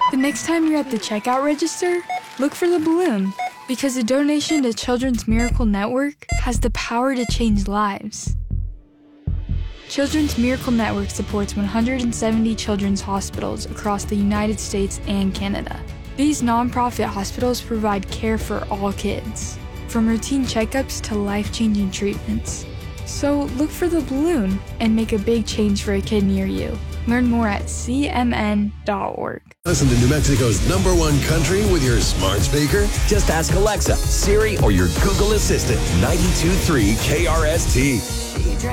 The next time you're at the checkout register, look for the balloon, because a donation to Children's Miracle Network has the power to change lives. Children's Miracle Network supports 170 children's hospitals across the United States and Canada. These nonprofit hospitals provide care for all kids, from routine checkups to life-changing treatments. So look for the balloon and make a big change for a kid near you. Learn more at cmn.org. Listen to New Mexico's #1 country with your smart speaker. Just ask Alexa, Siri, or your Google Assistant. 92.3 KRST.